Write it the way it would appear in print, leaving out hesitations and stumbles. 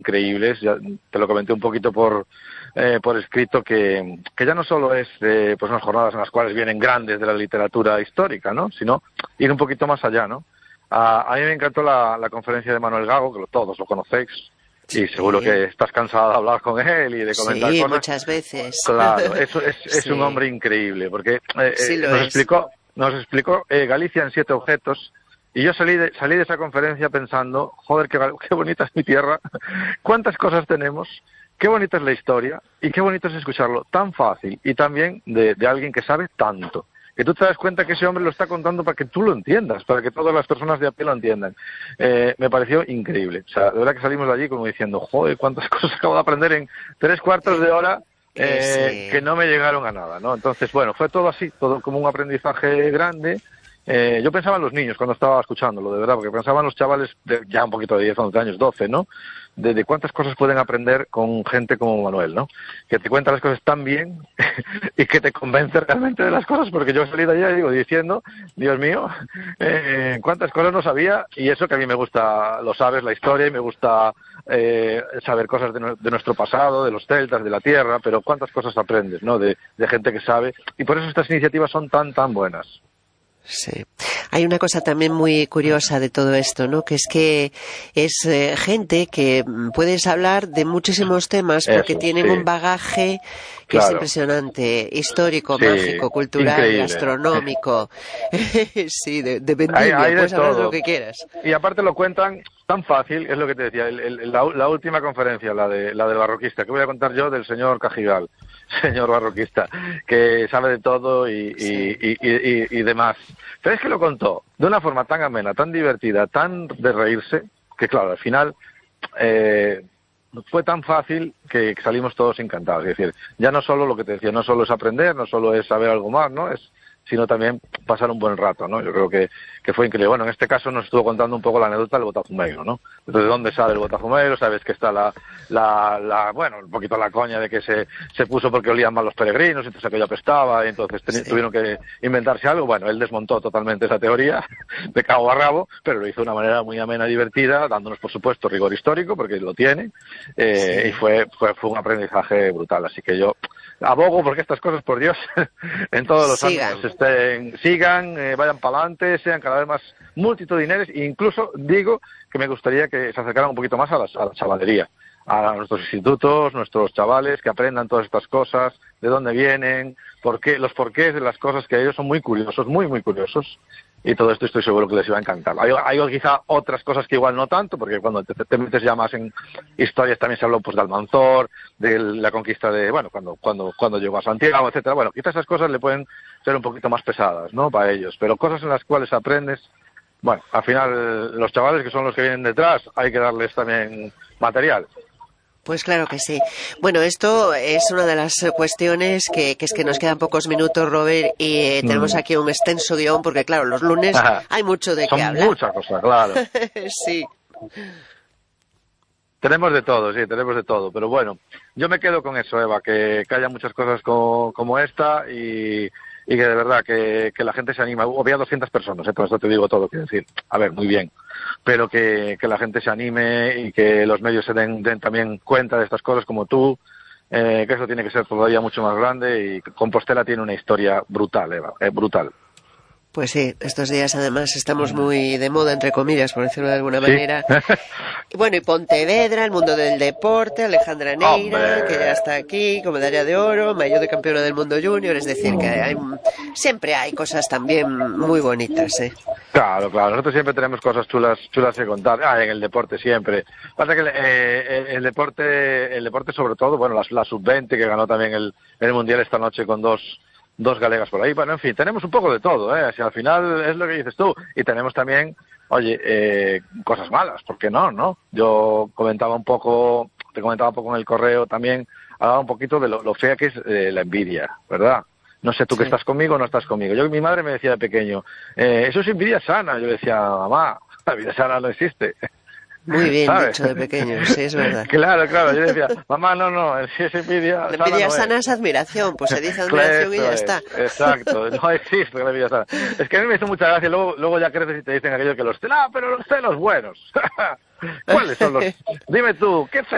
increíbles. Ya te lo comenté un poquito por escrito, que ya no solo es pues unas jornadas en las cuales vienen grandes de la literatura histórica, ¿no? Sino ir un poquito más allá, ¿no? A mí me encantó la conferencia de Manuel Gago, que todos lo conocéis, y seguro que estás cansado de hablar con él y de comentar sí, cosas. muchas veces. Claro, eso es Sí. un hombre increíble, porque Sí lo nos explicó Galicia en 7 objetos, y yo salí de esa conferencia pensando, joder, qué bonita es mi tierra, cuántas cosas tenemos, qué bonita es la historia, y qué bonito es escucharlo tan fácil, y también de alguien que sabe tanto. Que tú te das cuenta que ese hombre lo está contando para que tú lo entiendas, para que todas las personas de a pie lo entiendan. Me pareció increíble. O sea, de verdad que salimos de allí como diciendo, joder, cuántas cosas acabo de aprender en 3/4 de hora que no me llegaron a nada, ¿no? Entonces, bueno, fue todo así, todo como un aprendizaje grande. Yo pensaba en los niños cuando estaba escuchándolo, de verdad, porque pensaba en los chavales de ya un poquito de 10, 11 años, 12, ¿no? De cuántas cosas pueden aprender con gente como Manuel, ¿no? Que te cuenta las cosas tan bien y que te convence realmente de las cosas, porque yo salí de allá y digo, diciendo, Dios mío, cuántas cosas no sabía, y eso que a mí me gusta, lo sabes, la historia, y me gusta saber cosas de nuestro pasado, de los celtas, de la tierra, pero cuántas cosas aprendes, ¿no? De gente que sabe, y por eso estas iniciativas son tan buenas. Sí. Hay una cosa también muy curiosa de todo esto, ¿no? Que es gente que puedes hablar de muchísimos temas porque tienen un bagaje que es impresionante, histórico, mágico, cultural, increíble, gastronómico, sí, de vendimia, hay puedes hablar de todo. lo que quieras. Y aparte lo cuentan tan fácil, es lo que te decía, la última conferencia, la del barroquista, que voy a contar yo del señor Cajigal, señor barroquista, que sabe de todo y demás. Pero es que lo contó de una forma tan amena, tan divertida, tan de reírse, que claro, al final fue tan fácil que salimos todos encantados. Es decir, ya no solo lo que te decía, no solo es aprender, no solo es saber algo más, ¿no? Sino también pasar un buen rato, ¿no? Yo creo que fue increíble. Bueno, en este caso nos estuvo contando un poco la anécdota del Botafumeiro, ¿no? ¿De dónde sale el Botafumeiro? Sabes que está bueno, un poquito la coña de que se puso porque olían mal los peregrinos, entonces aquello apestaba, y entonces tuvieron que inventarse algo. Bueno, él desmontó totalmente esa teoría, de cabo a rabo, pero lo hizo de una manera muy amena y divertida, dándonos, por supuesto, rigor histórico, porque lo tiene, y fue un aprendizaje brutal. Así que yo abogo porque estas cosas, por Dios, en todos los ámbitos sigan, vayan para adelante, sean cada vez más multitudinarios, e incluso digo que me gustaría que se acercaran un poquito más a la chavalería, a nuestros institutos, nuestros chavales, que aprendan todas estas cosas, de dónde vienen, los porqués de las cosas, que ellos son muy curiosos, muy curiosos, y todo esto estoy seguro que les iba a encantar. Hay quizá otras cosas que igual no tanto, porque cuando te metes ya más en historias también se habló pues de Almanzor, de la conquista de, bueno, cuando llegó a Santiago, etcétera. Bueno, quizás esas cosas le pueden ser un poquito más pesadas, ¿no? Para ellos, pero cosas en las cuales aprendes, bueno, al final los chavales que son los que vienen detrás, hay que darles también material. Pues claro que sí. Bueno, esto es una de las cuestiones que es que nos quedan pocos minutos, Robert, y tenemos aquí un extenso guión, porque claro, los lunes hay mucho de qué hablar. Muchas cosas, claro. Sí. Tenemos de todo, pero bueno, yo me quedo con eso, Eva, que haya muchas cosas como esta y que de verdad que la gente se anima. Había 200 personas, por eso te digo todo, quiero decir, a ver, muy bien, pero que la gente se anime y que los medios se den también cuenta de estas cosas como tú, que eso tiene que ser todavía mucho más grande, y Compostela tiene una historia brutal, Eva, brutal. Pues sí, estos días además estamos muy de moda, entre comillas, por decirlo de alguna manera. Bueno, y Pontevedra, el mundo del deporte, Alejandra Neira, que ya está aquí, con medalla de oro, maillot de campeona del mundo junior, es decir, que siempre hay cosas también muy bonitas, ¿eh? Claro, nosotros siempre tenemos cosas chulas que contar. En el deporte siempre. Pasa que el deporte sobre todo, bueno, la sub-20 que ganó también el mundial esta noche con dos galegas por ahí. Bueno, en fin, tenemos un poco de todo, Así, al final es lo que dices tú. Y tenemos también, oye, cosas malas, ¿por qué no? Yo te comentaba un poco en el correo también, hablaba un poquito de lo fea que es la envidia, ¿verdad? No sé, tú que estás conmigo o no estás conmigo. Mi madre me decía de pequeño, eso es envidia sana. Yo le decía, mamá, la envidia sana no existe. Muy bien, ¿sabes? Dicho de pequeño, sí, es verdad. Claro, yo decía, mamá, no, si es envidia sana. La envidia sana es admiración, pues se dice admiración y ya está. Exacto, no existe la envidia sana. Es que a mí me hizo mucha gracia, luego ya creces y te dicen aquello que pero los celos buenos. ¿Cuáles son los? Dime tú, ¿qué